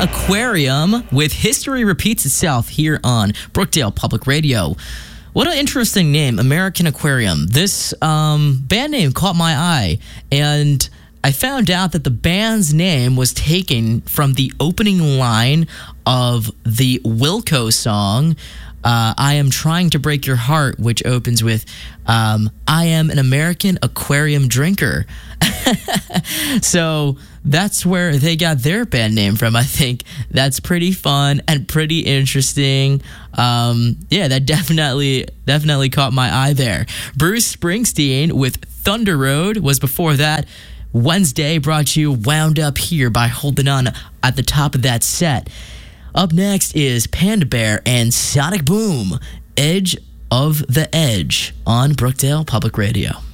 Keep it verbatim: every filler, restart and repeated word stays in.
Aquarium with History Repeats Itself here on Brookdale Public Radio. What an interesting name, American Aquarium. This um, band name caught my eye, and I found out that the band's name was taken from the opening line of the Wilco song, uh, I Am Trying to Break Your Heart, which opens with, um, I am an American aquarium drinker. So that's where they got their band name from. I think that's pretty fun and pretty interesting. Um, yeah, that definitely, definitely caught my eye there. Bruce Springsteen with Thunder Road was before that. Wednesday brought you Wound Up Here by Holding On at the top of that set. Up next is Panda Bear and Sonic Boom, Edge of the Edge on Brookdale Public Radio.